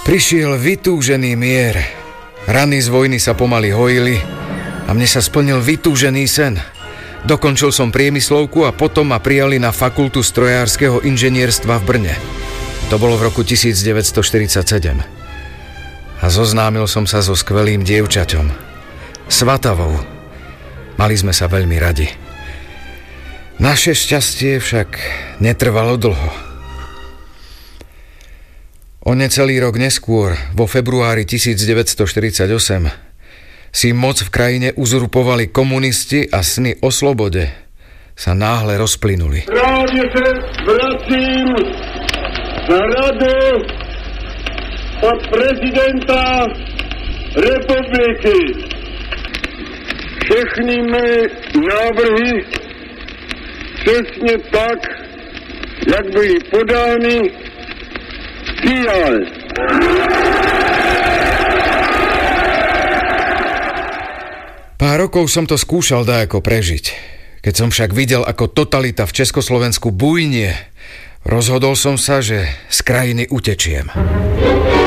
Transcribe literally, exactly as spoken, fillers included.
Prišiel vytúžený mier. Rany z vojny sa pomaly hojili a mne sa splnil vytúžený sen. Dokončil som priemyslovku a potom ma prijali na fakultu strojárskeho inžinierstva v Brne. To bolo v roku devätnásťstoštyridsaťsedem. A zoznámil som sa so skvelým dievčaťom. Svatavou. Mali sme sa veľmi radi. Naše šťastie však netrvalo dlho. O necelý rok neskôr, vo februári devätnásťstoštyridsaťosem, si moc v krajine uzurpovali komunisti a sny o slobode sa náhle rozplynuli. Právě se vracím za radu a prezidenta republiky. Všechny mé návrhy přesně tak, jak byly podány, přijal. Pár rokov som to skúšal dajako prežiť. Keď som však videl, ako totalita v Československu bujnie, rozhodol som sa, že z krajiny utečiem.